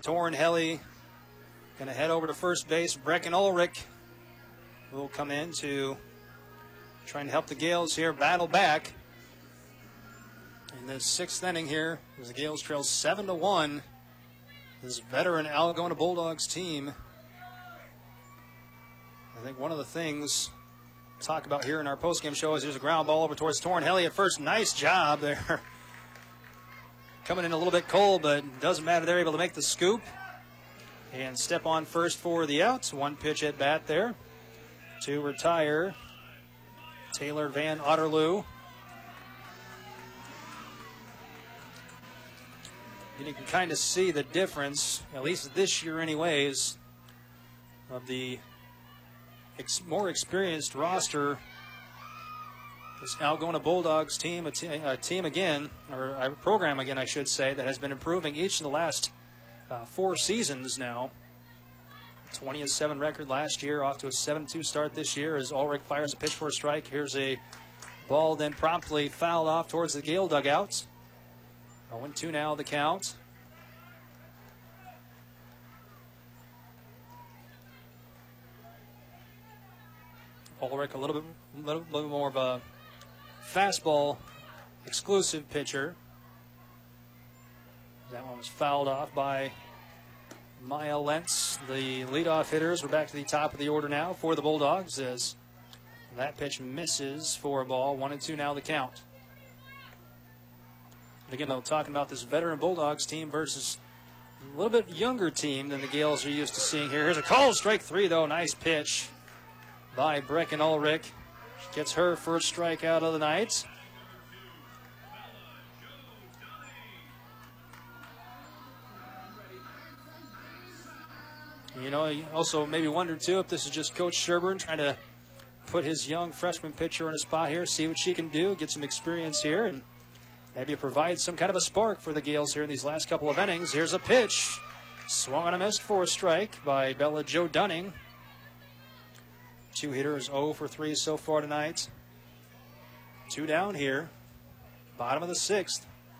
Tornhelli going to head over to first base. Brecken Ulrich will come in to trying to help the Gales here battle back in the sixth inning here as the Gales trail 7-1. This veteran Algona Bulldogs team. I think one of the things to talk about here in our postgame show is there's a ground ball over towards Tornhelli at first. Nice job there. Coming in a little bit cold, but doesn't matter. They're able to make the scoop and step on first for the out. One pitch at bat there to retire Taylor Van Otterloo. And you can kind of see the difference, at least this year anyways, of the more experienced roster. This Algona Bulldogs team, a team again, or a program again, I should say, that has been improving each of the last 4 seasons now. 20-7 record last year, off to a 7-2 start this year as Ulrich fires a pitch for a strike. Here's a ball then promptly fouled off towards the Gale dugouts. 0-2 now the count. Ulrich a little bit more of a fastball exclusive pitcher. That one was fouled off by Maya Lentz. The leadoff hitters. We're back to the top of the order now for the Bulldogs as that pitch misses for a ball. 1-2 now the count. Again, though, talking about this veteran Bulldogs team versus a little bit younger team than the Gales are used to seeing here. Here's a call, strike 3, though. Nice pitch by Brecken Ulrich. She gets her first strikeout of the night. You know, you also maybe wonder, too, if this is just Coach Sherburne trying to put his young freshman pitcher in a spot here, see what she can do, get some experience here, and maybe provide some kind of a spark for the Gales here in these last couple of innings. Here's a pitch. Swung on a miss for a strike by Bella Jo Dunning. 2 hitters 0 for 3 so far tonight. 2 down here. Bottom of the 6th.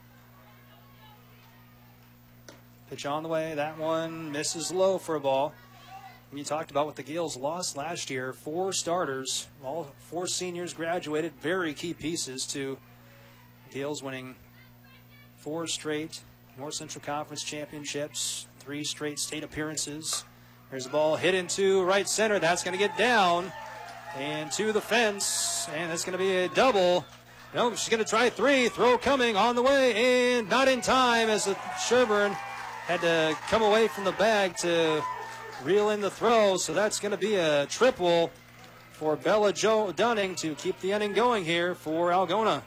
Pitch on the way. That one misses low for a ball. And you talked about what the Gales lost last year. 4 starters. All 4 seniors graduated. Very key pieces to Gales winning 4 straight North Central Conference championships, 3 straight state appearances. There's a ball hit into right center. That's going to get down and to the fence, and it's going to be a double. No, she's going to try 3. Throw coming on the way, and not in time as Sherburne had to come away from the bag to reel in the throw. So that's going to be a triple for Bella Jo Dunning to keep the inning going here for Algona.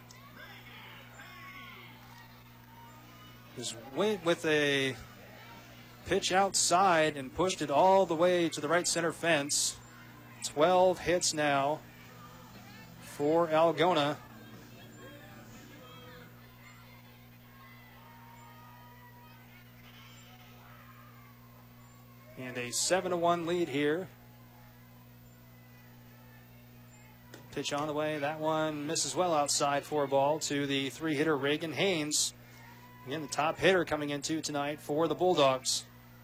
Just went with a pitch outside and pushed it all the way to the right center fence. 12 hits now for Algona. And a 7-1 lead here. Pitch on the way. That one misses well outside for a ball to the 3-hitter Reagan Haynes. Again, the top hitter coming into tonight for the Bulldogs.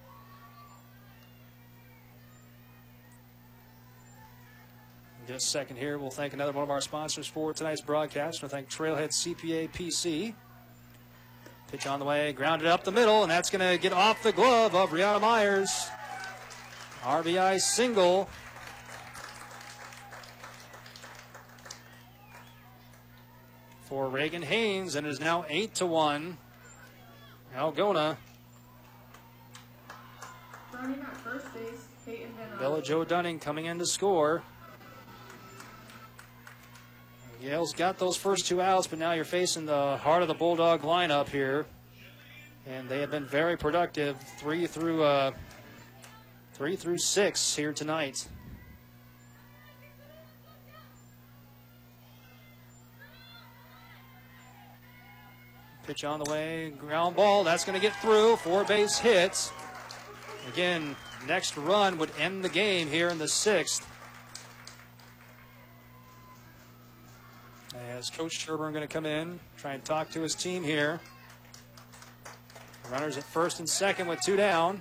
In just a second here, we'll thank another one of our sponsors for tonight's broadcast. We'll thank Trailhead CPA PC. Pitch on the way, grounded up the middle, and that's going to get off the glove of Brianna Myers. RBI single. For Reagan Haynes, and it is now 8-1. Algona. Bella Jo Dunning coming in to score. Yale's got those first 2 outs, but now you're facing the heart of the Bulldog lineup here. And they have been very productive 3 through 6 here tonight. Pitch on the way, ground ball, that's going to get through, 4-base hit. Again, next run would end the game here in the 6th. As Coach Sherburne going to come in, try and talk to his team here. Runners at first and second with 2 down.